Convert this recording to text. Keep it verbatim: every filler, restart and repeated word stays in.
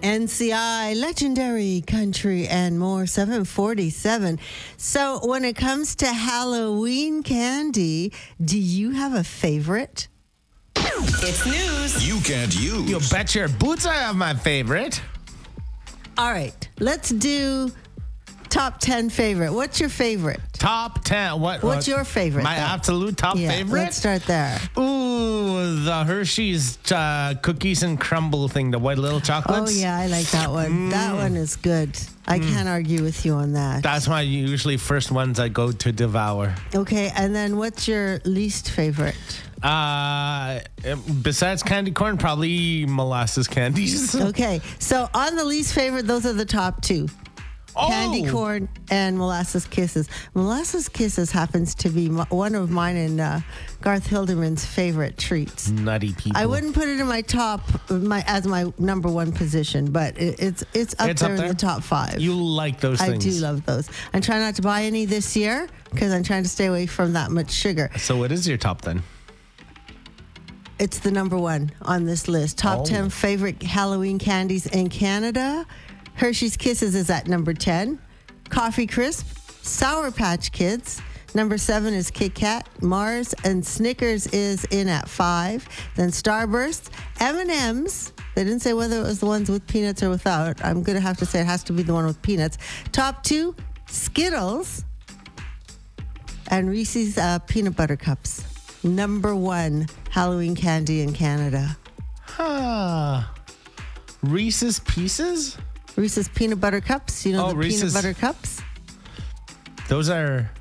N C I, legendary country and more, seven forty-seven. So when it comes to Halloween candy, do you have a favorite? It's news you can't use. You bet your boots I have my favorite. All right, let's do top ten favorite. What's your favorite? Top ten. What? What's what, your favorite? My though? absolute top yeah, favorite? Let's start there. Ooh, the Hershey's uh, cookies and crumble thing, the white little Oh, chocolates. yeah, I like that one. That one is good. I can't argue with you on that. That's my usually first ones I go to devour. Okay, and then what's your least favorite? Uh, besides candy corn, probably molasses candies. Okay, so on the least favorite, those are the top two. Oh. Candy corn and molasses kisses. Molasses kisses happens to be m- one of mine and uh, Garth Hilderman's favorite treats. Nutty people. I wouldn't put it in my top, my as my number one position, but it, it's it's up It's there up in there? the top five. You like those I things. do love those. I'm trying not to buy any this year because I'm trying to stay away from that much sugar. So what is your top then? It's the number one on this list. Top Oh. ten favorite Halloween candies in Canada. Hershey's Kisses is at number ten. Coffee Crisp, Sour Patch Kids. Number seven is Kit Kat, Mars, and Snickers is in at five. Then Starburst, M and M's. They didn't say whether it was the ones with peanuts or without. I'm going to have to say it has to be the one with peanuts. Top two, Skittles, and Reese's uh, Peanut Butter Cups. Number one Halloween candy in Canada. Huh. Reese's Pieces? Reese's Peanut Butter Cups. You know Oh, the Reese's- peanut butter cups? Those are